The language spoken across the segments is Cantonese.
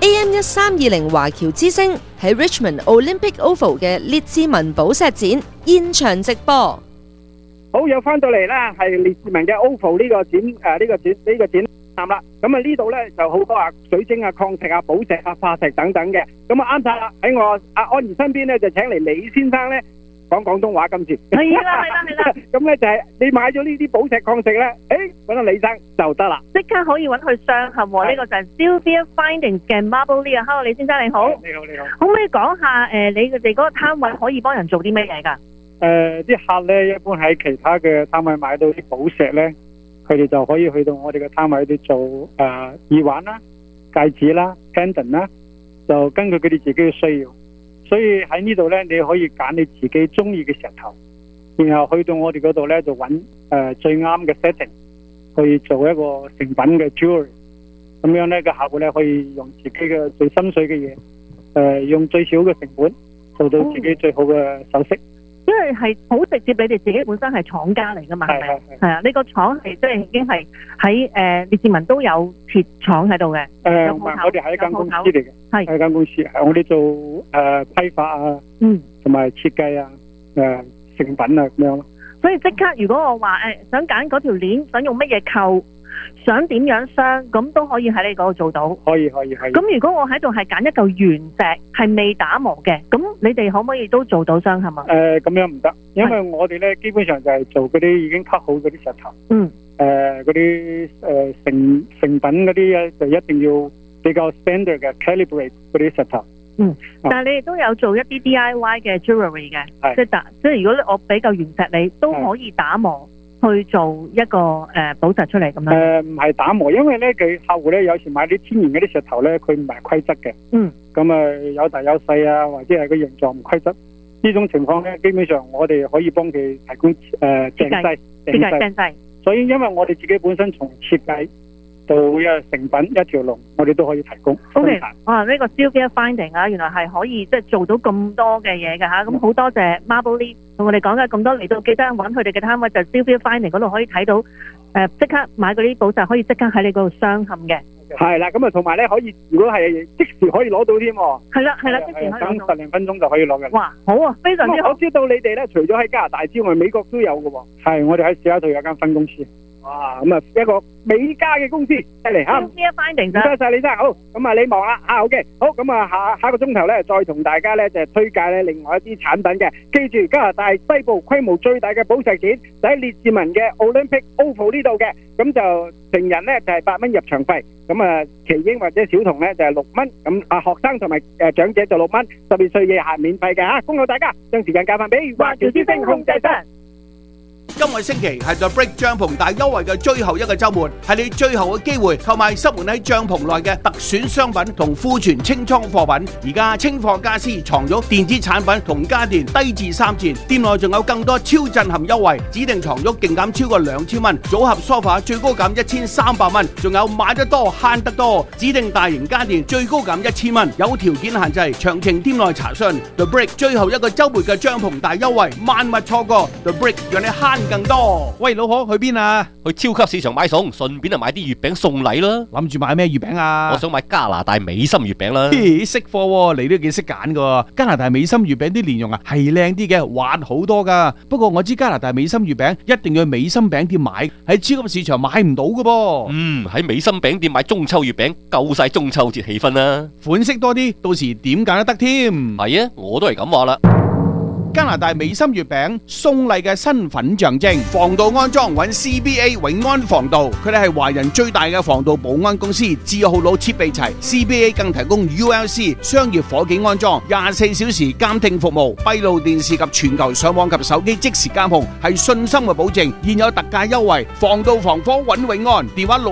AM1320華僑之聲喺 Richmond Olympic Oval 嘅列治文寶石展現場直播。 好，又翻到嚟啦，係列治文嘅 Oval 呢個展覽啦。咁啊呢度咧就好多水晶啊、礦石啊、寶石啊、化石等等嘅。咁啊啱晒啦，喺我阿安兒身邊咧就請嚟李先生咧講廣東話今次。 係啦。 咁咧就係你買咗呢啲寶石礦石咧，揾到李生就得啦， 即刻可以揾佢相合喎。呢個就係 Sylvia Finding 嘅 Marble Lear。Hello， 李先生你好。 你好。 可唔可以講下你哋嗰個攤位可以幫人做啲咩嘢㗎？ 啲客咧一般喺其他嘅攤位買到啲寶石咧，佢哋就可以去到我哋嘅攤位度做耳環啦、戒指啦、pendant 啦，就根據佢哋自己嘅需要。所以喺呢度咧，你可以揀你自己中意嘅石頭，然後去到我哋嗰度咧就揾最啱嘅 setting 去做一個成品嘅 jewelry。咁樣咧個客戶咧可以用自己嘅最心水嘅嘢，用最少嘅成本做到自己最好嘅首飾。 因為係好直接，你哋自己本身係廠家嚟噶嘛，係咪？係啊，呢個廠係即係已經係喺列治文都有設廠喺度嘅。 唔係，我哋係一間公司嚟嘅，係一間公司，係我哋做批發啊，同埋設計啊，成品啊咁樣咯。 所以即刻，如果我話想揀嗰條鏈，想用乜嘢扣，想點樣鑲，咁都可以喺你嗰度做到。可以。咁如果我喺度係揀一嚿原石，係未打磨嘅，咁你哋可唔可以都做到鑲嵌啊？咁樣唔得，因為我哋咧基本上就係做嗰啲已經 cut 好嗰啲石頭。嗰啲成品嗰啲就一定要比較 standard 嘅 calibrate 嗰啲石頭。 但係你哋都有做一啲 DIY 嘅 jewelry 嘅，即係如果我俾嚿原石你，都可以打磨。去做一個寶石出嚟咁樣。唔係打磨，因為咧佢客戶咧有時買啲天然嗰啲石頭咧，佢唔係規則嘅。咁有大有細啊，或者係個形狀唔規則，呢種情況咧，基本上我哋可以幫佢提供訂製。所以因為我哋自己本身從設計到成品一條龍，我哋都可以提供。OK， 呢個 Sylvia Finding 啊，原來係可以即係做到咁多嘅嘢㗎嚇。咁好多謝 Marble Leaf 同我哋講嘅咁多，嚟到記得揾佢哋嘅攤位就 Sylvia Finding 嗰度可以睇到，即刻買嗰啲寶石可以即刻喺你嗰度鑲嵌嘅。係啦，咁啊同埋咧可以，如果係即時可以攞到添。係啦，即時可以攞到。等10零分鐘就可以攞嘅。哇，好啊，非常之好。我知道你哋咧，除咗喺加拿大之外，美國都有嘅喎。係，我哋喺西雅圖有間分公司。哇，咁啊一個美加嘅公司，犀利嚇！唔該晒李生，好，咁啊你忙啦嚇，OK，好，咁啊下個鐘頭咧，再同大家咧就係推介咧另外一啲產品嘅。記住，加拿大西部規模最大嘅寶石展就喺列治文嘅 Olympic Oval 呢度嘅，咁就成人咧就係8蚊入場費，咁啊奇英或者小童咧就係6蚊，咁學生同埋長者就6蚊，12歲以下免費嘅嚇，恭候大家將時間交翻俾華僑之聲控制室。 今個星期係 The Brick 帳篷大優惠嘅最後一個週末，係你最後嘅機會購買塞滿喺帳篷內嘅特選商品同庫存清倉貨品。而家清貨家私、床褥、電子產品同家電低至3折，店內仲有更多超震撼優惠，指定床褥勁減超過2000蚊，組合梳化最高減1300蚊，仲有買得多慳得多，指定大型家電最高減1000蚊，有條件限制，詳情店內查詢。The Brick 最後一個週末嘅帳篷大優惠，萬勿錯過。The Brick 讓你慳更多。 喂，老可去邊啊？ 去超級市場買餸，順便就買啲月餅送禮啦。 諗住買咩月餅啊？ 我想買加拿大美心月餅啦。 識貨喎，你都幾識揀噶。加拿大美心月餅啲蓮蓉啊，係靚啲嘅，滑好多噶。不過我知加拿大美心月餅一定要去美心餅店買，喺超級市場買唔到噶噃。 喺美心餅店買中秋月餅，夠晒中秋節氣氛啦。 款式多啲，到時點揀都得添。 係啊，我都係咁話啦。 加拿大美心月餅送禮嘅身份象徵，防盜安裝揾 CBA 永安防盜，佢哋係華人最大嘅防盜保安公司，字號佬設備齊 ，CBA 更提供 ULC 商業火警安裝，24小時監聽服務，閉路電視及全球上網及手機即時監控，係信心嘅保證。現有特價優惠，防盜防火揾永安，電話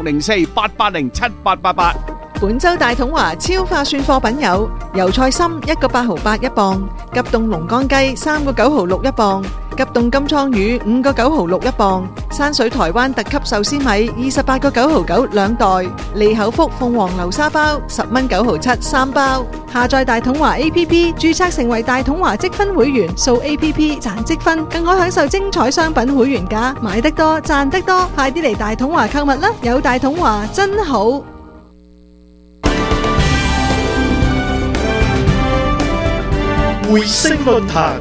604-880-7888。 本周大統華超化算貨品有油菜心1個8毫8一磅，急凍龍江雞3個9毫6一磅，急凍金倉魚5個9毫6一磅，山水台灣特級壽司米28個9毫9兩袋，利口福鳳凰流沙包10蚊9毫73包。下載大統華 APP， 註冊成為大統華積分會員，掃 APP 賺積分，更可享受精彩商品會員價，買得多賺得多，快啲嚟大統華購物啦！有大統華真好。 匯星論壇。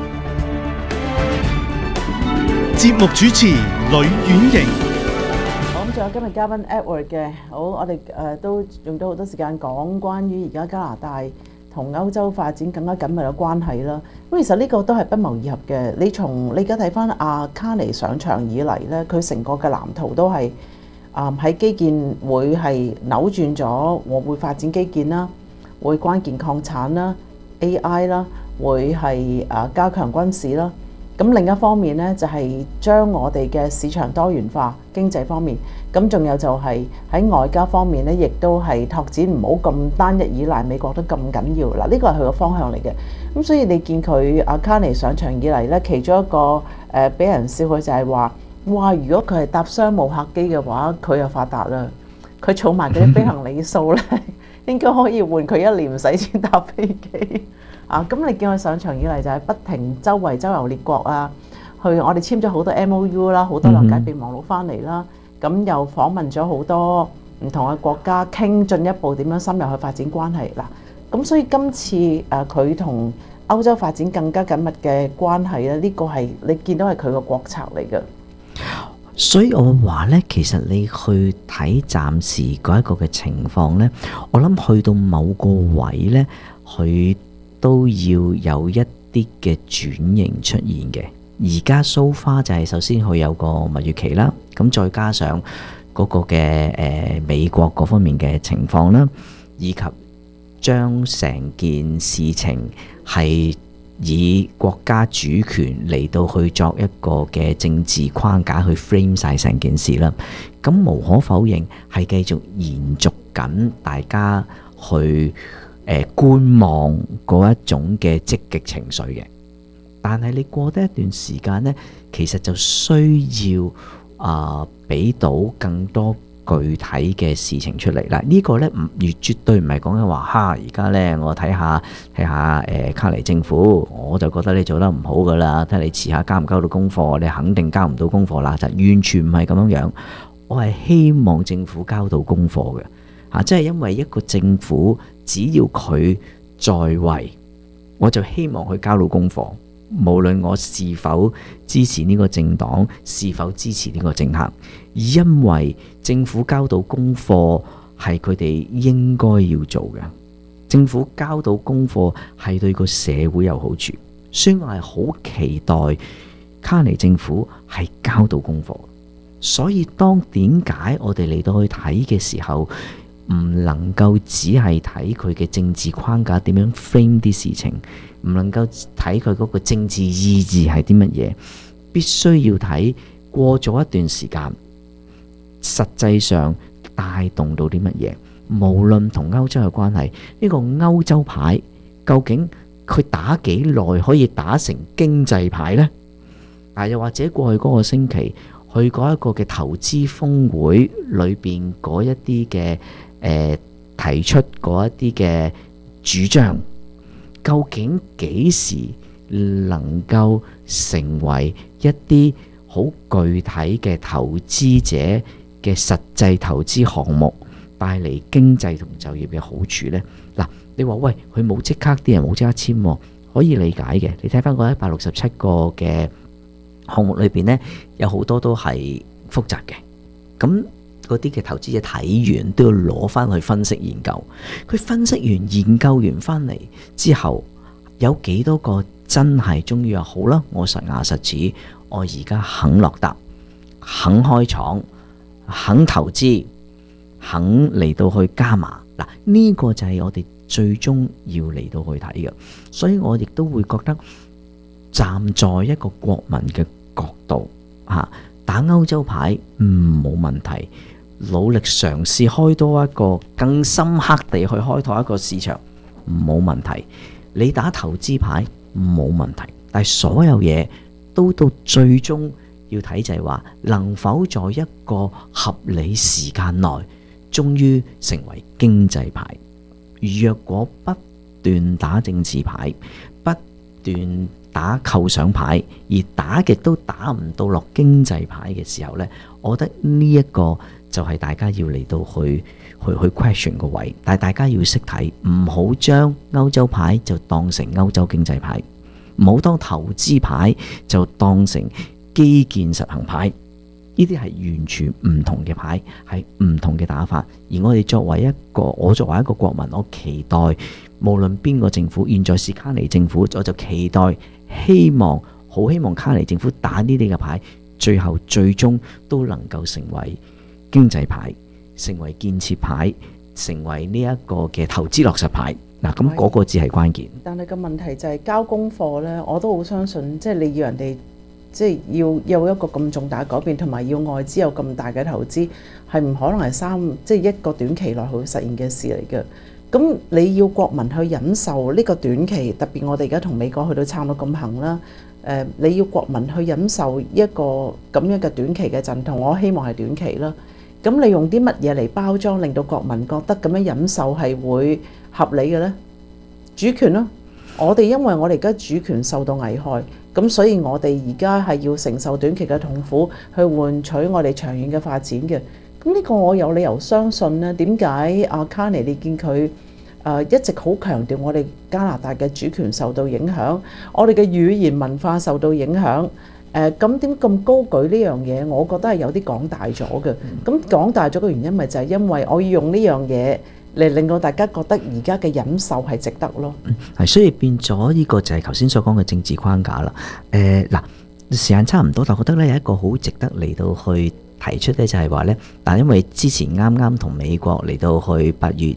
節目主持呂婉瑩。 好，咁仲有今日嘉賓 Edward 嘅。好，我哋都用咗好多時間講關於而家加拿大同歐洲發展更加緊密嘅關係啦。咁其實呢個都係不謀而合嘅。你而家睇翻阿卡尼上場以嚟咧，佢成個嘅藍圖都係喺基建會係扭轉咗，我會發展基建啦，會關鍵礦產啦、AI 啦，會係加強軍事啦。咁另一方面咧，就係將我哋嘅市場多元化經濟方面，咁仲有就係喺外交方面咧，亦都係拓展唔好咁單一依賴美國都咁緊要嗱，呢個係佢個方向嚟嘅。咁所以你見佢阿卡尼上場以嚟咧，其中一個俾人笑佢就係話，哇！如果佢係搭商務客機嘅話，佢又發達啦。佢儲埋嗰啲飛行里數咧，應該可以換佢一年唔使錢搭飛機。咁你見佢上場以嚟就係不停周遊列國啊，我哋簽咗好多 MOU 啦，好多諒解備忘錄翻嚟啦，咁又訪問咗好多唔同嘅國家，傾進一步點樣深入去發展關係嗱。咁所以今次佢同歐洲發展更加緊密嘅關係咧，呢個係你見到係佢個國策嚟嘅。 所以我話咧，其實你去睇暫時嗰一個嘅情況咧，我諗去到某個位咧，佢都要有一啲嘅轉型出現嘅。而家 so far 就係首先佢有個蜜月期啦，咁再加上嗰個嘅美國嗰方面嘅情況啦，以及將成件事情係以國家主權嚟到去作一個嘅政治框架去 frame 晒成件事啦。咁無可否認係繼續延續緊大家去觀望嗰一種嘅積極情緒嘅，但係你過得一段時間呢，其實就需要俾到更多具體嘅事情出嚟啦。呢個呢絕對唔係講緊話而家呢我睇下卡尼政府，我就覺得你做得唔好噶啦，睇你遲下交唔交到功課，你肯定交唔到功課啦，就完全唔係咁樣樣。我係希望政府交到功課嘅。即係因為一個政府只要佢在位，我就希望佢交到功課，無論我是否支持呢個政黨，是否支持呢個政客，因為政府交到功課係佢哋應該要做嘅。政府交到功課係對個社會有好處，所以我係好期待卡尼政府係交到功課。所以當點解我哋嚟到去睇嘅時候，唔能夠只係睇佢嘅政治框架點樣 frame 啲事情，唔能夠睇佢嗰個政治意義係啲乜嘢，必須要睇過咗一段時間，實際上帶動到啲乜嘢。無論同歐洲嘅關係，呢個歐洲牌究竟佢打幾耐可以打成經濟牌呢？又或者過去嗰個星期去嗰一個嘅投資峰會裏邊嗰一啲嘅提出嗰一啲嘅主張，究竟幾時能夠成為一啲好具體嘅投資者嘅實際投資項目，帶嚟經濟同就業嘅好處呢？嗱，你話喂，佢冇即刻，啲人冇即刻簽，可以理解嘅。你睇翻嗰167個嘅項目裏邊呢，有好多都係複雜嘅，咁嗰啲嘅投資者睇完都要攞翻去分析研究。佢分析完研究完翻嚟之後，有幾多個真係終於話好啦，我實牙實齒，我而家肯落搭，肯開廠，肯投資，肯嚟到去加碼。嗱，呢個就係我哋最終要嚟到去睇嘅。所以我亦都會覺得站在一個國民嘅角度打歐洲牌冇問題，努力嘗試開多一個更深刻地去開拓一個市場冇問題。你打投資牌冇問題，但係所有嘢都到最終要睇就係話能否在一個合理時間內終於成為經濟牌。若果不斷打政治牌，不斷打構想牌，而打極都打唔到落經濟牌嘅時候呢，我覺得呢一個就係大家要嚟到去 question 個位。但係大家要識睇，唔好將歐洲牌就當成歐洲經濟牌， 唔好當投資牌就當成基建實行牌。呢啲係完全唔同嘅牌，係唔同嘅打法。而我作為一個國民，我期待無論邊個政府，現在是卡尼政府，我就期待好希望卡尼政府打呢啲嘅牌，最終都能夠成為經濟牌，成為建設牌，成為呢一個嘅投資落實牌。嗱，咁嗰個字係關鍵。 但係個問題就係交功課呢，我都好相信，即係你要人哋即係要有一個咁重大嘅改變，同埋要外資有咁大嘅投資，係唔可能係即係一個短期內去實現嘅事嚟嘅。咁你要國民去忍受呢個短期，特別我哋而家同美國去到撐到咁行啦。你要國民去忍受一個咁樣嘅短期嘅陣痛，我希望係短期啦。咁你用啲乜嘢嚟包裝，令到國民覺得咁樣忍受係會合理嘅呢？主權咯，因為我哋而家主權受到危害，咁所以我哋而家係要承受短期嘅痛苦，去換取我哋長遠嘅發展嘅。咁呢個我有理由相信呢，點解阿卡尼你見佢一直好強調我哋加拿大嘅主權受到影響，我哋嘅語言文化受到影響，咁點咁高舉呢樣嘢？我覺得係有啲講大咗嘅。咁講大咗嘅原因咪就係因為我要用呢樣嘢嚟令到大家覺得而家嘅忍受係值得咯。 係，所以變咗呢個就係頭先所講嘅政治框架啦。嗱，時間差唔多，但我覺得咧有一個好值得嚟到去提出咧，就係話咧，但因為之前啱啱同美國嚟到去8月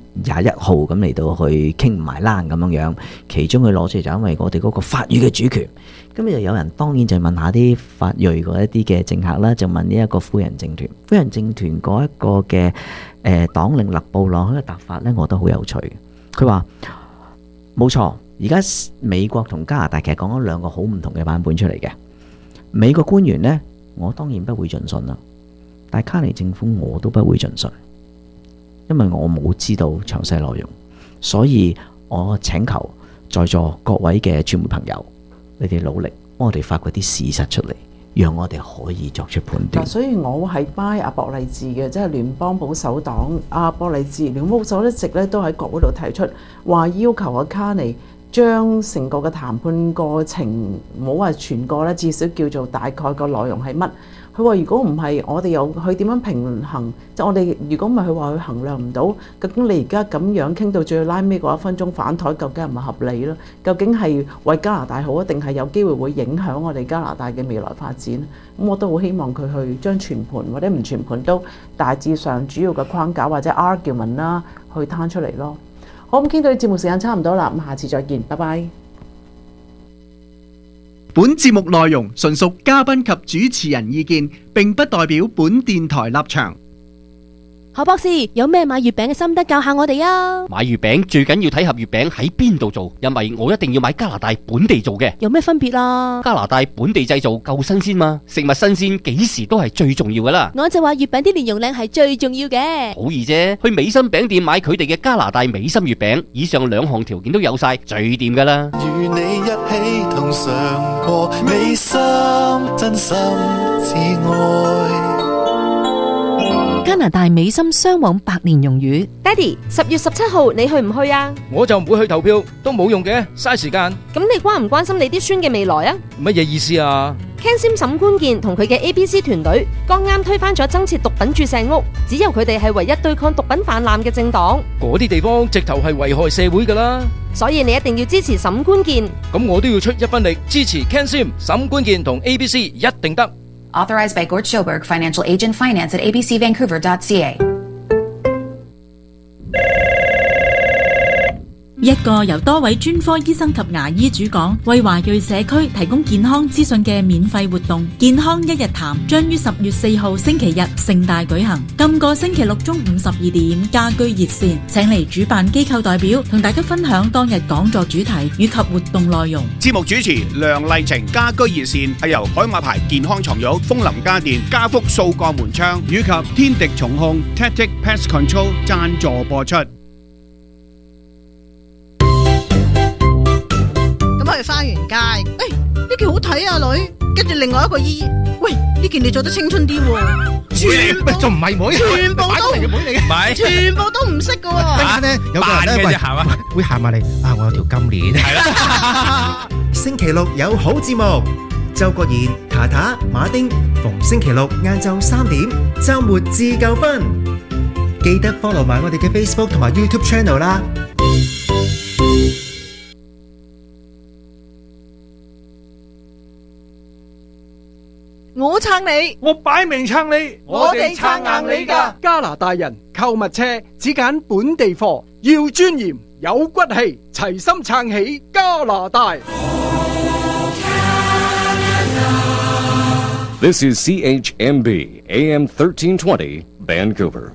21號咁嚟到去傾唔埋啦咁樣，其中佢攞出嚟就因為我哋嗰個法語嘅主權，咁就有人當然就問下啲法裔嗰一啲嘅政客啦，就問呢一個夫人政團嗰一個嘅黨領勒布朗嘅答法呢，我覺得好有趣。佢話冇錯，而家美國同加拿大其實講咗兩個好唔同嘅版本出嚟嘅。美國官員呢，我當然不會盡信啦，但係卡尼政府我都不會盡信。因為我冇知道詳細內容，所以我請求在座各位嘅傳媒朋友，你哋努力幫我哋發掘啲事實出嚟，讓我哋可以作出判斷。 所以我係 buy 阿博勵治嘅，即係聯邦保守黨阿博勵治，聯邦保守一直咧都喺國會度提出話要求阿卡尼將成個嘅談判過程，唔好話全個咧，至少叫做大概個內容係乜。佢話：如果唔係，我哋又去點樣平衡？即係我哋如果唔係，佢話佢衡量唔到，究竟你而家咁樣傾到最拉尾嗰1分鐘反台，究竟係咪合理咯？究竟係為加拿大好，定係有機會會影響我哋加拿大嘅未來發展？咁我都好希望佢去將全盤或者唔全盤都大致上主要嘅框架或者 argument 啦，去攤出嚟咯。好，咁傾到節目時間差唔多啦，咁下次再見，拜拜。 本節目內容純屬嘉賓及主持人意見，並不代表本電台立場。 何博士，有咩買月餅嘅心得教下我哋啊？ 買月餅最緊要睇盒月餅喺邊度做，因為我一定要買加拿大本地做嘅。 有咩分別啊？ 加拿大本地製造夠新鮮嘛，食物新鮮幾時都係最重要噶啦。 我就話月餅啲蓮蓉靚係最重要嘅。 好易啫，去美心餅店買佢哋嘅加拿大美心月餅，以上2項條件都有晒，最掂噶啦。 與你一起同嘗過美心，真心至愛。 加拿大美心雙黃白蓮蓉魚。 爹哋，10月17號你去唔去啊？ 我就唔會去投票，都冇用嘅，嘥時間。 咁你關唔關心你啲孫嘅未來啊？ 乜嘢意思啊 ？Ken Sim 沈官健同佢嘅 ABC 團隊剛啱推翻咗增設毒品注射屋，只有佢哋係唯一對抗毒品泛濫嘅政黨。 嗰啲地方直頭係危害社會噶啦， 所以你一定要支持沈官健。 咁我都要出一分力支持 Ken Sim 沈官健同 ABC， 一定得。 Authorized by Gord Schoberg, Financial Agent, Finance at abcvancouver.ca。 一個由多位專科醫生及牙醫主講，為華裔社區提供健康資訊嘅免費活動——健康一日談，將於10月4號星期日盛大舉行。今個星期六中午12點，家居熱線請嚟主辦機構代表同大家分享當日講座主題以及活動內容。 節目主持梁麗晴，家居熱線係由海馬牌健康床褥、楓林家電、家福掃鋼門窗以及天敵重控 Tactic Pest Control 贊助播出。 去花園街，呢件好睇啊女，跟住另外一個姨，喂， 呢件你着得青春啲喎。全部仲唔係妹？ 全部都妹嚟嘅， 係全部都唔識嘅喎。 陣間咧有個人咧會行埋嚟啊！我有條金鏈。係啦。 星期六有好節目，周國賢、塔塔、馬丁，逢星期六晏晝3點，週末自夠分。記得 follow 埋我哋嘅 Facebook 同埋 YouTube channel 啦。 我撐你， 我擺明撐你， 我哋撐硬你㗎。 加拿大人購物車只揀本地貨，要尊嚴有骨氣，齊心撐起加拿大。 This is CHMB AM 1320 Vancouver.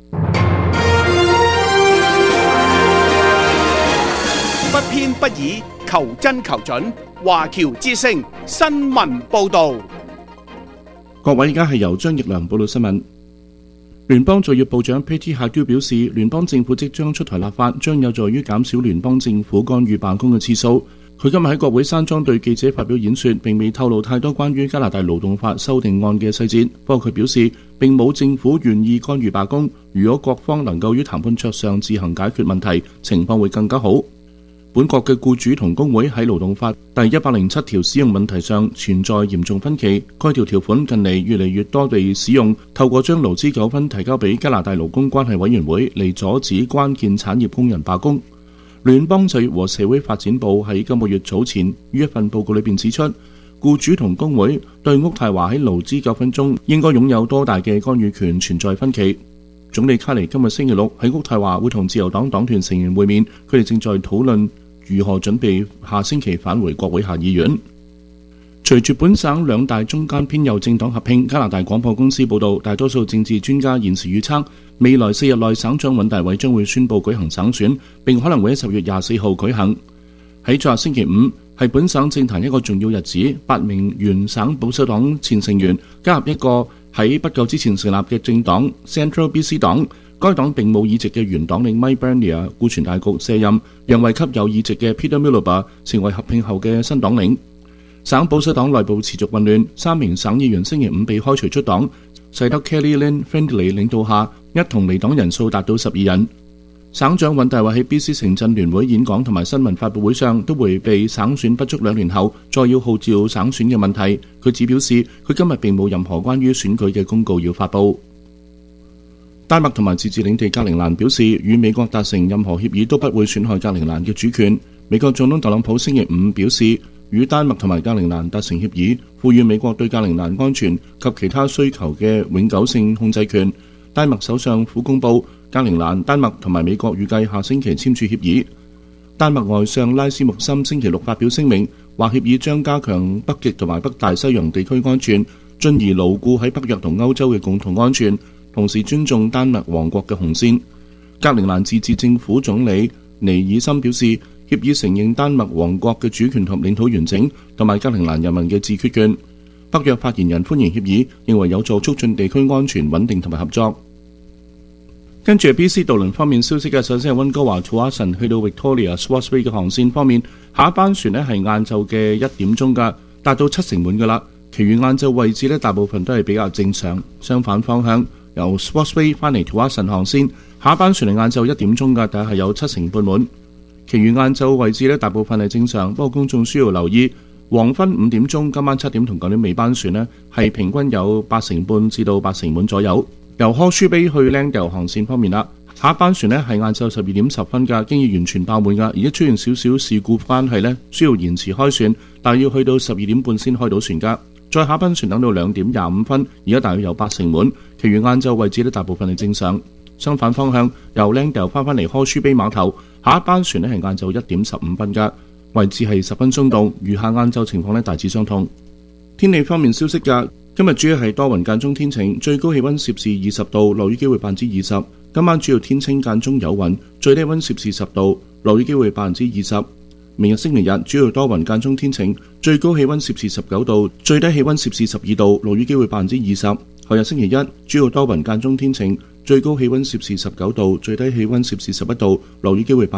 不偏不倚，求真求準。華僑之聲新聞報導。 各位，而家係由張奕良報道新聞。聯邦就業部長 Patty Hagel 表示，聯邦政府即將出台立法，將有助於減少聯邦政府干預罷工嘅次數。佢今日喺國會山莊對記者發表演說，並未透露太多關於加拿大勞動法修訂案嘅細節。不過佢表示，並冇政府願意干預罷工。如果各方能夠於談判桌上自行解決問題，情況會更加好。本國嘅僱主同工會喺勞動法第107條使用問題上存在嚴重分歧。該條條款近嚟越嚟越多地使用，透過將勞資糾紛提交俾加拿大勞工關係委員會嚟阻止關鍵產業工人罷工。聯邦就業和社會發展部喺今個月早前於一份報告裏邊指出，僱主同工會對渥太華喺勞資糾紛中應該擁有多大嘅干預權存在分歧。總理卡尼今日星期六喺渥太華會同自由黨黨團成員會面，佢哋正在討論如何準備下星期返回國會下議院。隨住本省兩大中間偏右政黨合併，加拿大廣播公司報道，大多數政治專家現時預測，未來4日內省長尹大偉將會宣布舉行省選，並可能會喺10月24號舉行。喺昨日星期五，係本省政壇一個重要日子，8名原省保守黨前成員加入一個喺不久之前成立嘅政黨 Central BC 黨。該黨並冇議席嘅原黨領 Mike Bernier 顧全大局卸任，讓位給有議席嘅 Peter Miliband 成為合併後嘅新黨領。省保守黨內部持續混亂，3名省議員星期五被開除出黨，使得 Kelly Lynn Friendly 領導下一同離黨人數達到12人。省長尹大偉喺 BC 城鎮聯會演講同埋新聞發佈會上都迴避省選不足2年後再要號召省選嘅問題。佢只表示佢今日並冇任何關於選舉嘅公告要發佈。丹麥同埋自治領地格陵蘭表示，與美國達成任何協議都不會損害格陵蘭嘅主權。美國總統特朗普星期五表示，與丹麥同埋格陵蘭達成協議，賦予美國對格陵蘭安全及其他需求嘅永久性控制權。丹麥首相府公佈，格陵蘭、丹麥同埋美國預計下星期簽署協議。丹麥外相拉斯穆森星期六發表聲明，話協議將加強北極同埋北大西洋地區安全，進而牢固喺北約同歐洲嘅共同安全，同時尊重丹麥王國嘅紅線。格陵蘭自治政府總理尼爾森表示，協議承認丹麥王國嘅主權同領土完整，同埋格陵蘭人民嘅自決權。北約發言人歡迎協議，認為有助促進地區安全穩定同埋合作。跟住 BC 渡輪方面消息嘅，首先係溫哥華 Tsawwassen 去到 Victoria Swartz Bay 嘅航線方面，下一班船呢係晏晝嘅1點鐘㗎，達到70%滿㗎啦。其餘晏晝位置呢，大部分都係比較正常。相反方向，由 Swartz Bay 翻嚟 Tsawwassen 航線，下一班船係晏晝1點鐘㗎，但係有70%滿。其餘晏晝位置呢，大部分係正常，不過公眾需要留意，黃昏5點鐘、今晚7點同9點尾班船呢，係平均有80%至到80%滿左右。由 Horseshoe Bay 去 Langdale 航線方面啦，下一班船呢係晏晝12點10分㗎，經已完全爆滿㗎，而家出現少少事故關係呢，需要延遲開船，但要去到12點半先開到船㗎。再下班船等到2點25分，而家大約有80%滿，其餘晏晝位置呢，大部分係正常。相反方向，由 Langdale 翻嚟 Horseshoe Bay 碼頭，下一班船呢係晏晝1點15分㗎，位置係十分鬆動，餘下晏晝情況呢大致相同。天氣方面消息㗎。今日主要係多雲間中天晴，最高氣溫攝氏20度，落雨機會20%。今晚主要天清間中有雲，最低溫攝氏10度，落雨機會20%。明日星期日主要多雲間中天晴，最高氣溫攝氏19度，最低氣溫攝氏12度，落雨機會20%。後日星期一主要多雲間中天晴，最高氣溫攝氏19度，最低氣溫攝氏11度，落雨機會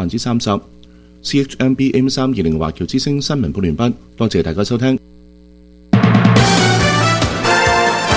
30%。CHMB AM320 華僑之聲新聞報完畢，多謝大家收聽。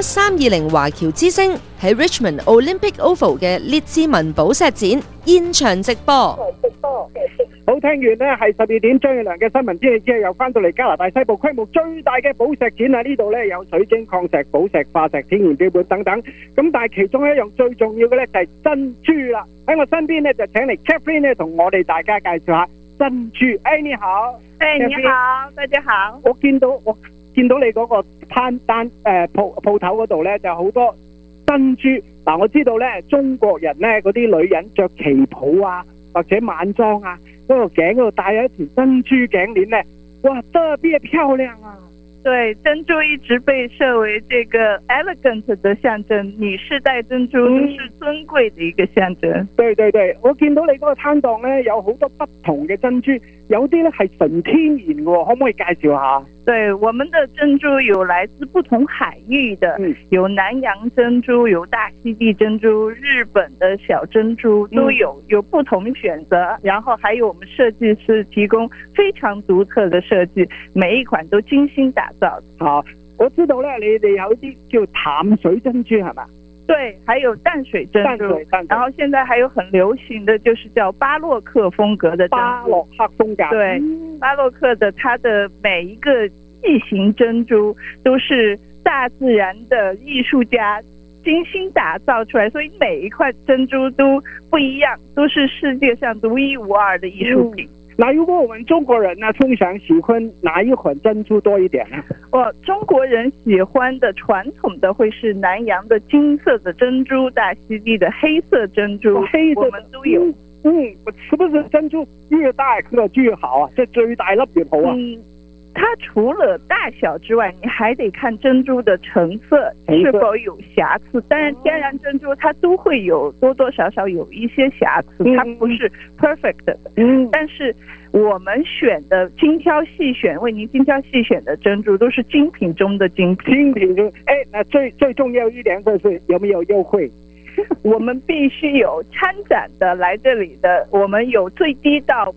320華僑之星喺 Richmond Olympic Oval 嘅列治文寶石展現場直播。 好，聽完呢係12點張耀良嘅新聞之後，之後又翻到嚟加拿大西部規模最大嘅寶石展啊！呢度呢有水晶、礦石、寶石、化石、天然標本等等。咁但係其中一樣最重要嘅呢就係珍珠啦。喺我身邊呢就請嚟 Catherine 呢同我哋大家介紹下珍珠。你好， 你好，大家好。 我見到你嗰個鋪頭嗰度呢就好多珍珠。嗱，我知道呢中國人呢嗰啲女人着旗袍啊或者晚裝啊，嗰個頸嗰度戴咗一條珍珠頸鏈呢，哇，特別漂亮啊！ 對，珍珠一直被設為這個 elegant 的象徵，女士戴珍珠就是尊貴的一個象徵。 對對對，我見到你嗰個攤檔呢有好多不同嘅珍珠，有啲呢係純天然嘅，可唔可以介紹下？ 對，我們的珍珠有來自不同海域的，有南洋珍珠，有大溪地珍珠，日本的小珍珠都有不同選擇。然後還有我們設計師提供非常獨特的設計，每一款都精心打造。 好，我知道呢，你哋有啲叫淡水珍珠係嘛？ 對，還有淡水珍珠，然後現在還有很流行的就是叫巴洛克風格的珍珠。 巴洛克風格。 對，巴洛克的它的每一個異形珍珠都是大自然的藝術家精心打造出來，所以每一塊珍珠都不一樣，都是世界上獨一無二的藝術品。 那如果我們中國人呢，通常喜歡哪一款珍珠多一點呢？ 中國人喜歡的傳統的會是南洋的金色的珍珠，大溪地的黑色珍珠，黑色我們都有。 是不是珍珠越大顆越好啊？即係最大粒越好啊？ 它除了大小之外，你還得看珍珠的成色是否有瑕疵。當然，天然珍珠它都會有多多少少有一些瑕疵，它不是 perfect 的。但是我們選的精挑細選，為您精挑細選的珍珠都是精品中的精品。 精品中，那最重要一點就是有沒有優惠？ 我們必須有參展的來這裡的，我們有最低到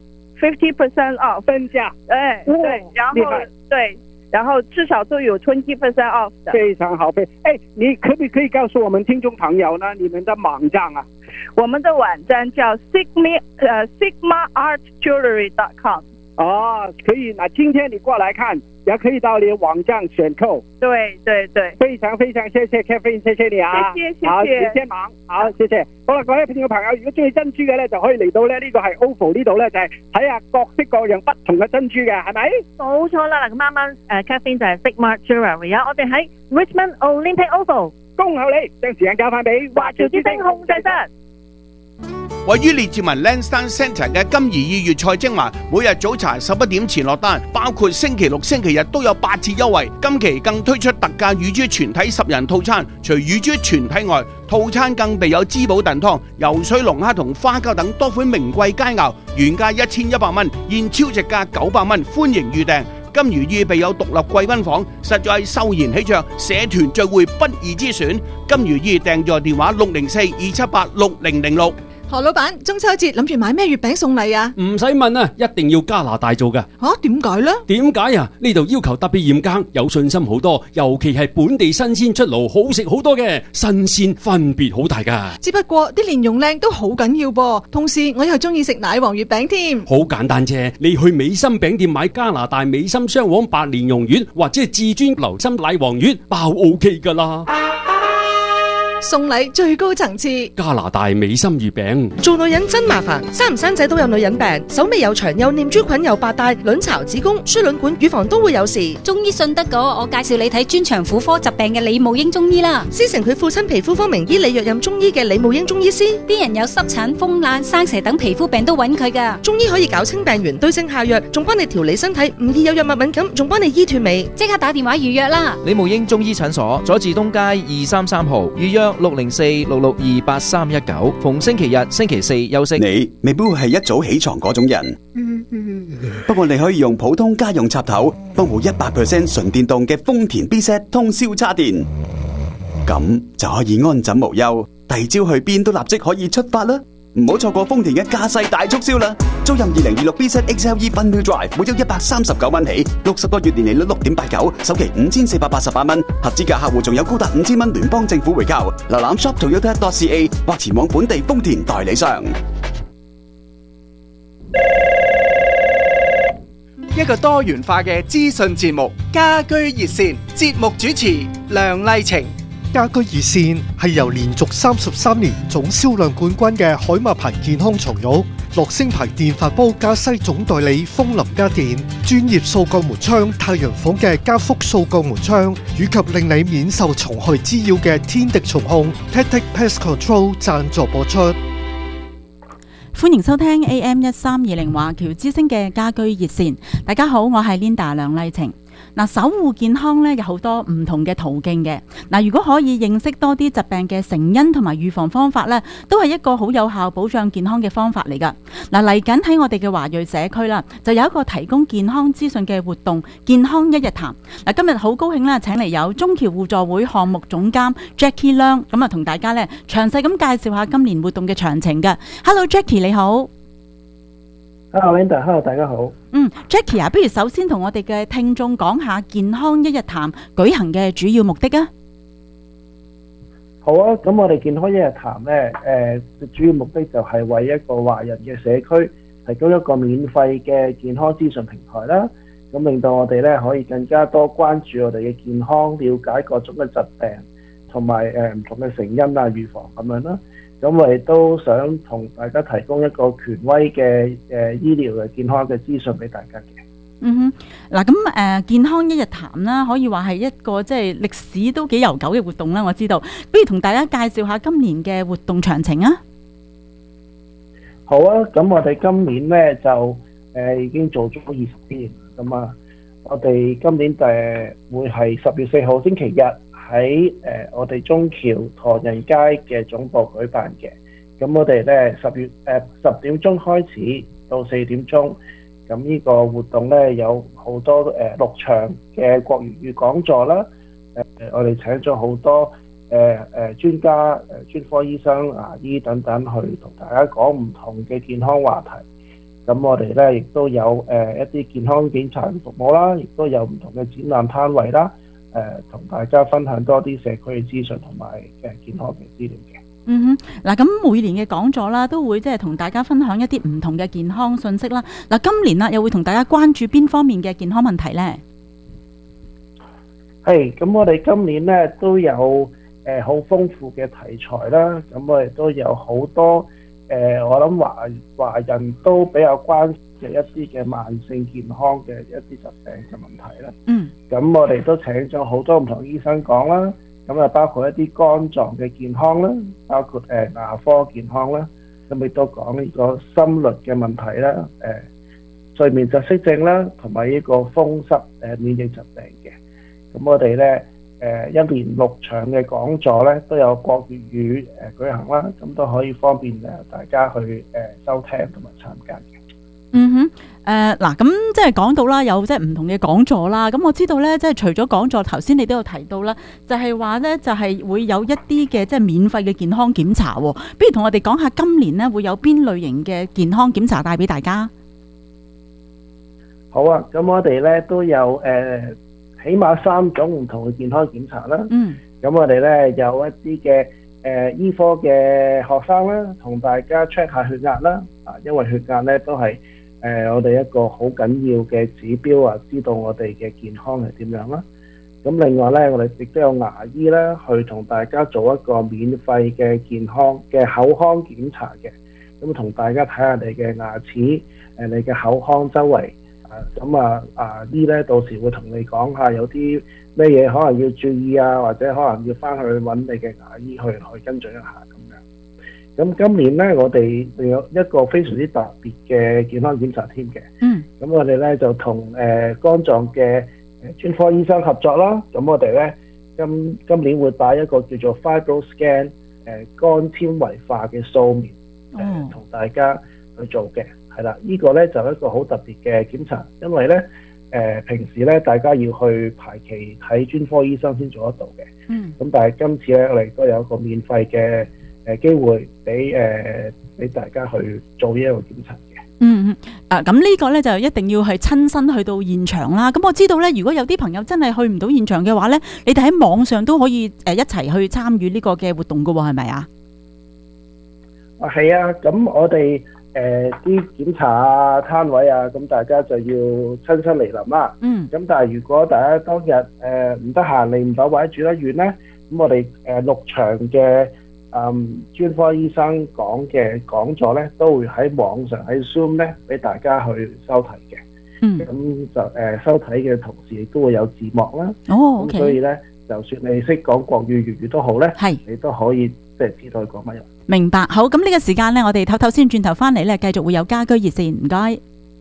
50% off 分價， 對，然後至少都有20% off 的， 非常好。你可不可以告訴我們聽眾朋友呢？你們的網站啊？ 我們的網站叫 sigmaartjewelry.com。 可以。那今天你過來看，也可以到你的網站選購。 對， 非常非常謝謝 Catherine， 謝謝你啊！ 謝謝。 好，謝謝忙，好，謝謝。好啦，各位聽眾朋友，如果中意珍珠嘅咧，就可以嚟到咧呢個係 Oval 呢度咧，就係睇下各式各樣不同嘅珍珠嘅，係咪？ 冇錯啦，嗱，咁啱啱Catherine 就係 Sigma Jewelry 啊，我哋喺 Richmond Olympic Oval， 恭候你，將時間交翻俾華僑之星控制室。 位於列治文 Lansdowne Centre 嘅金怡意粵菜精華，每日早茶11點前落單，包括星期六、星期日都有8折優惠。今期更推出特價乳豬全體10人套餐，除乳豬全體外，套餐更備有滋補燉湯、游水龍蝦同花膠等多款名貴佳肴，原價1100蚊，現超值價900蚊，歡迎預訂。金如意備有獨立貴賓房，實在係秀賢喜鵲，社團聚會不二之選。金如意訂座電話604-278-6006。 何老闆，中秋節諗住買咩月餅送禮啊？ 唔使問啊，一定要加拿大做嘅。 點解呢？ 點解啊？呢度要求特別嚴格，有信心好多，尤其係本地新鮮出爐，好食好多嘅，新鮮分別好大噶。 只不過啲蓮蓉靚都好緊要噃，同時我又中意食奶黃月餅添。 好簡單啫，你去美心餅店買加拿大美心雙黃白蓮蓉月或者係至尊流心奶黃月，包 OK 噶啦。 送禮最高層次， 加拿大美心月餅。 做女人真麻煩，生唔生仔都有女人病，手尾又長，又念珠菌，又白帶，卵巢、子宮、輸卵管、乳房都會有事。 中醫信得過，我介紹你睇專長婦科疾病嘅李慕英中醫啦。 師承佢父親皮膚科名醫李若任中醫嘅李慕英中醫師， 啲人有濕疹、風癩、生蛇等皮膚病都揾佢噶。 中醫可以搞清病源，對症下藥，仲幫你調理身體，唔易有藥物敏感，仲幫你醫斷尾。 即刻打電話預約啦！ 李慕英中醫診所，佐治東街233號，預約604-662-8319，逢星期日、星期四休息。 你未必會係一早起床嗰種人，不過你可以用普通家用插頭幫部100% 純電動嘅豐田 B-Set 通宵叉電，咁就可以安枕無憂，第二朝去邊都立即可以出發啦！唔好錯過豐田嘅駕駛大促銷啦！ 租任2026 BZ XLE Fun Wheel Drive，每周139蚊起，60個月年利率6.89%，首期5488蚊。合資格客戶仲有高達5000蚊聯邦政府回購。瀏覽 shoptoyota.ca 或前往本地豐田代理商。 一個多元化嘅資訊節目《家居熱線》，節目主持梁麗晴。 家居熱線係由連續33年總銷量冠軍嘅海馬牌健康床褥、樂聲牌電飯煲加西總代理風林家電、專業掃鋼門窗太陽房嘅加福掃鋼門窗，以及令你免受蟲害滋擾嘅天敵蟲控 Tactic Pest Control 贊助播出。 歡迎收聽 AM1320華僑之聲嘅家居熱線。大家好，我係 Linda 梁麗晴。守護健康咧有好多唔同嘅途徑嘅。如果可以認識多啲疾病嘅成因同埋預防方法咧，都係一個好有效保障健康嘅方法嚟噶。嚟緊喺我哋嘅華裔社區啦，就有一個提供健康資訊嘅活動——健康一日談。今日好高興咧，請嚟有中僑互助會項目總監 Jackie Leung， 咁同大家咧詳細咁介紹下今年活動嘅詳情嘅。Hello Jackie， 你好。 Hello Linda，Hello 大家好。 Jackie 啊，不如首先同我哋嘅聽眾講下健康一日談舉行嘅主要目的啊。 好啊，咁我哋健康一日談咧，主要目的就係為一個華人嘅社區提供一個免費嘅健康資訊平台啦。咁令到我哋咧可以更加多關注我哋嘅健康，了解各種嘅疾病同埋唔同嘅成因啊、預防咁樣啦。咁我哋都想同大家提供一個權威嘅醫療嘅健康嘅資訊俾大家嘅。 咁健康一日談啦，可以話係一個即係歷史都幾悠久嘅活動啦。我知道，不如同大家介紹下今年嘅活動詳情啊。 好啊，咁我哋今年咧就已經做咗20年，咁啊，我哋今年會係10月4號星期日，喺我哋中橋唐人街嘅總部舉辦嘅。咁我哋咧10點鐘開始到4點鐘，咁呢個活動咧有好多6場嘅國粵語講座啦。我哋請咗好多專家、專科醫生、牙醫等等去同大家講唔同嘅健康話題。咁我哋咧亦都有一啲健康檢查服務啦，亦都有唔同嘅展覽攤位啦。同大家分享多啲社區嘅資訊同埋健康嘅資料嘅。 咁每年嘅講座啦，都會即係同大家分享一啲唔同嘅健康信息啦。今年啦，又會同大家關注邊方面嘅健康問題呢？ 咁我哋今年咧都有好豐富嘅題材啦。咁我哋都有好多我諗華人都比較關注嘅一啲嘅慢性健康嘅一啲疾病嘅問題啦。咁我哋都請咗好多唔同醫生講啦。咁啊，包括一啲肝臟嘅健康啦，包括牙科健康啦。咁亦都講呢個心律嘅問題啦，睡眠窒息症啦，同埋呢個風濕免疫疾病嘅。咁我哋咧一連6場嘅講座咧都有國粵語舉行啦，咁都可以方便大家去收聽同埋參加嘅。 咁即係講到啦，有即係唔同嘅講座啦。咁我知道咧，即係除咗講座，頭先你都有提到啦，就係話咧，就係會有一啲嘅即係免費嘅健康檢查。不如同我哋講下今年咧會有邊類型嘅健康檢查帶俾大家？ 好啊，咁我哋咧都有起碼3種唔同嘅健康檢查啦。咁我哋咧有一啲嘅醫科嘅學生啦，同大家 check 下血壓啦。因為血壓咧都係我哋一個好緊要嘅指標啊，知道我哋嘅健康係點樣啦。咁另外咧，我哋亦都有牙醫啦，去同大家做一個免費嘅健康嘅口腔檢查嘅。咁同大家睇下你嘅牙齒，你嘅口腔周圍。牙醫咧到時會同你講下有啲咩嘢可能要注意啊，或者可能要翻去揾你嘅牙醫去跟進一下咁樣。咁今年咧，我哋有一個非常之特別嘅健康檢查添嘅。咁我哋咧就同肝臟嘅專科醫生合作啦。咁我哋咧今年會帶一個叫做 FibroScan 肝纖維化嘅掃描同大家去做嘅。係啦，呢個咧就一個好特別嘅檢查，因為咧平時咧大家要去排期睇專科醫生先做得到嘅。咁但係今次咧我哋都有一個免費嘅機會俾大家去做呢一個檢查嘅。 咁呢個咧就一定要係親身去到現場啦。咁我知道咧，如果有啲朋友真係去唔到現場嘅話咧，你哋喺網上都可以一齊去參與呢個嘅活動噶喎，係咪啊？ 係啊，咁我哋啲檢查啊、攤位啊，咁大家就要親身嚟臨啦。咁但係如果大家當日唔得閒嚟唔到或者住得遠咧，咁我哋6場嘅專科醫生講嘅講座咧，都會喺網上喺 Zoom 咧俾大家去收睇嘅。咁就收睇嘅同時亦都會有字幕啦。咁所以咧，就算你識講國語、粵語都好咧，你都可以即係知道佢講乜嘢。 明白。好，咁呢個時間咧，我哋唞唞先，轉頭翻嚟咧，繼續會有家居熱線，唔該。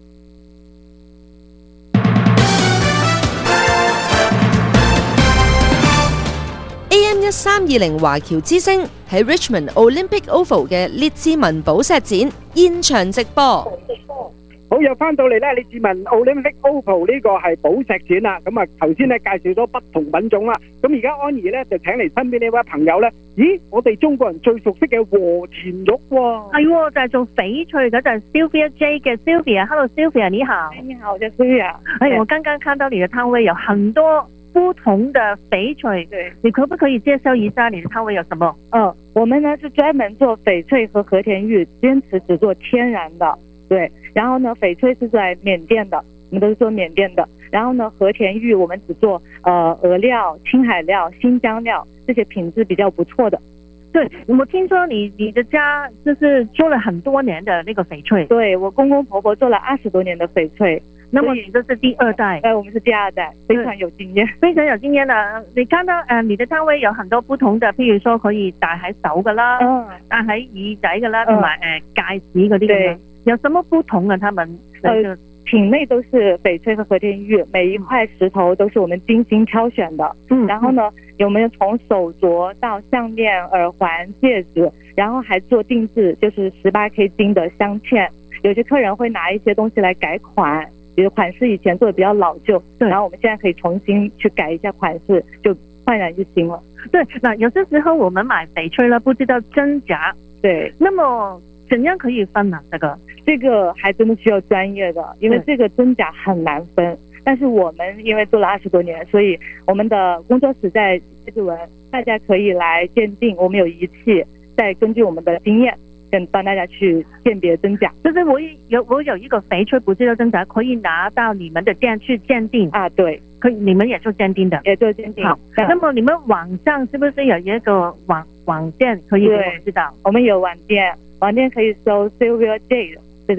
AM1320華僑之聲喺 Richmond Olympic Oval 嘅列治文寶石展現場直播。 好，又翻到嚟咧，列治文 Olympic Oval 呢個係寶石展啦。咁啊，頭先咧介紹咗不同品種啦。咁而家安怡咧就請嚟身邊呢位朋友咧，咦，我哋中國人最熟悉嘅和田玉喎。 係喎，就係做翡翠嗰陣 Sylvia J 嘅 Sylvia。Hello Sylvia，你好。 你好，我叫 Sylvia。 我剛剛看到你的攤位有很多不同的翡翠，對，你可不可以介紹一下你的攤位有什麼？ 我們呢是專門做翡翠和和田玉，堅持只做天然的。對，然後呢，翡翠是在緬甸的，我們都是做緬甸的。然後呢，和田玉我們只做鵝料、青海料、新疆料，這些品質比較不錯的。 對，我聽說你的家就是做了很多年的那個翡翠。 對，我公公婆婆做了20多年的翡翠。 那麼你這是第二代？ 我們是第二代，非常有經驗， 非常有經驗的。你看到你的攤位有很多不同的，譬如說可以戴喺手噶啦，戴喺耳仔噶啦，同埋戒指嗰啲咁樣。有什麼不同啊？他們品類都是翡翠和和田玉，每一塊石頭都是我們精心挑選的。然後呢，我們從手鐲到項鏈、耳環、戒指，然後還做定制，就是18K 金的鑲嵌。有些客人會拿一些東西來改款，比如款式以前做的比較老舊，然後我們現在可以重新去改一下款式，就煥然一新了。 對，那有些時候我們買翡翠了，不知道真假。 對， 那麼怎樣可以分呢？ 這個還真的需要專業的，因為這個真假很難分。但是我們因為做了20多年，所以我們的工作室在列治文，大家可以來鑑定。我們有儀器，再根據我們的經驗，幫大家去鑑別真假。 就是我有一個翡翠不知道真假，可以拿到你們的店去鑑定啊？對， 你們也做鑑定的， 也做鑑定。 好，那麼你們網上是不是有一個網店可以給我知道？ 我們有網店，網店可以搜 Sylvia Jade， 就是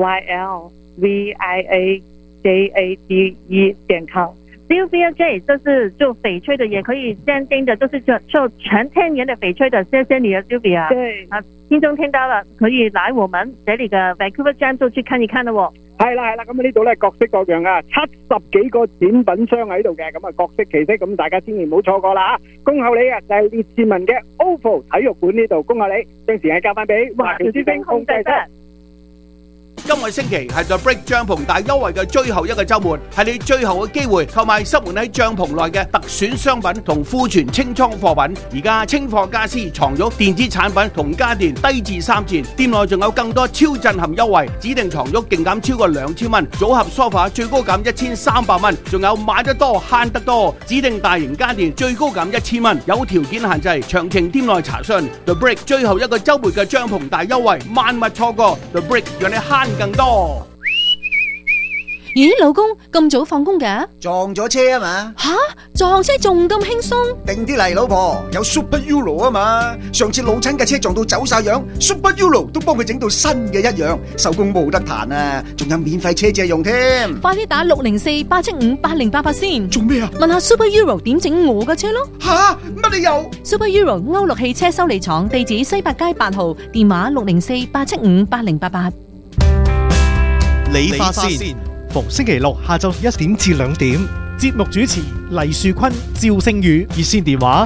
SYLVIAJADE.com。Sylvia Jade 就是做翡翠的，也可以鑑定的，都是做全天然的翡翠的。謝謝你啊 ，Sylvia。 對， 聽眾聽到了，可以來我們這裡的 Vancouver Gem 就去看一看咯。 係啦，咁呢度咧各式各樣啊，70幾個展品箱喺度嘅，咁啊各式其式，咁大家千祈唔好錯過啦。恭候你啊，就係列治文嘅 Oval 體育館呢度，恭候你，將時間交翻俾華僑之星控制室。 今個星期係 The Brick 帳篷大優惠嘅最後一個週末，係你最後嘅機會購買濕門喺帳篷內嘅特選商品同庫存清倉貨品。而家清貨家私、床褥、電子產品同家電低至3折，店內仲有更多超震撼優惠，指定床褥勁減超過2000蚊，組合 sofa 最高減1300蚊，仲有買得多慳得多，指定大型家電最高減1000蚊，有條件限制，詳情店內查詢。The Brick 最後一個週末嘅帳篷大優惠，萬勿錯過。The Brick 讓你慳更多。 咦，老公咁早放工嘅？ 撞咗車啊嘛！ 吓，撞車仲咁輕鬆？ 定啲嚟，老婆，有 Super Euro 啊嘛！上次老親嘅車撞到走晒樣 ，Super Euro 都幫佢整到新嘅一樣，手工冇得彈啊！仲有免費車借用添。 快啲打604-875-8088先。 做咩啊？ 問下 Super Euro 點整我嘅車咯。 吓，乜理由 ？Super Euro 歐陸汽車修理廠，地址西八街8號，電話604-875-8088。 理髮先。逢星期六下晝1點至2點，節目主持黎樹坤、趙星宇，熱線電話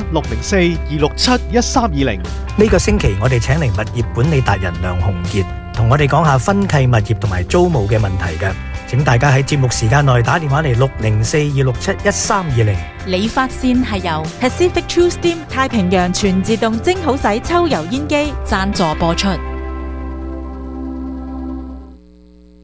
604-267-1320。 呢個星期我哋請嚟物業管理達人梁鴻傑，同我哋講下分契物業同埋租務嘅問題嘅。請大家喺節目時間內打電話嚟604-267-1320。 理髮線係由 Pacific True Steam 太平洋全自動蒸好洗抽油煙機贊助播出。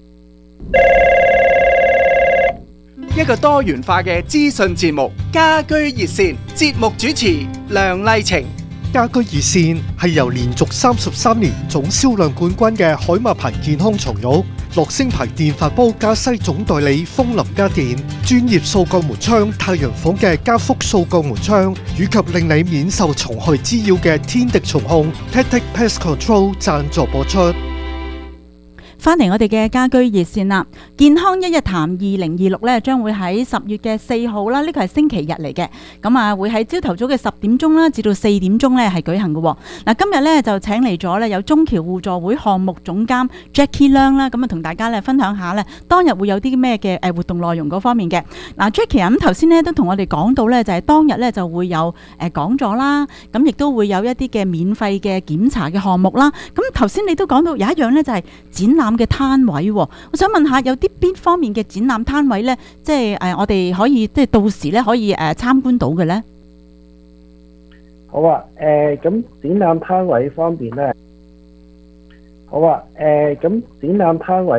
一個多元化嘅資訊節目《家居熱線》，節目主持梁麗晴。 家居熱線係由連續33年總銷量冠軍嘅海馬牌健康床褥、樂聲牌電飯煲加西總代理風林家電、專業掃鋼門窗太陽房嘅加福掃鋼門窗，以及令你免受蟲害滋擾嘅天敵蟲控 Tactic Pest Control 贊助播出。 翻嚟我哋嘅家居熱線啦，健康一日談2026咧，將會喺10月嘅4號啦，呢個係星期日嚟嘅，咁啊會喺朝頭早嘅10點鐘啦，至到4點鐘咧係舉行嘅。嗱，今日咧就請嚟咗咧有中僑互助會項目總監 Jackie Leung 啦，咁啊同大家咧分享下咧當日會有啲咩嘅活動內容嗰方面嘅。嗱 Jackie 啊，咁頭先咧都同我哋講到咧，就係當日咧就會有講座啦，咁亦都會有一啲嘅免費嘅檢查嘅項目啦。咁頭先你都講到有一樣咧就係展覽嘅攤位，我想問下有啲邊方面嘅展覽攤位呢？即係我哋可以即係到時咧可以參觀到嘅呢？ 好啊，咁展覽攤位方面呢？好啊，咁展覽攤位。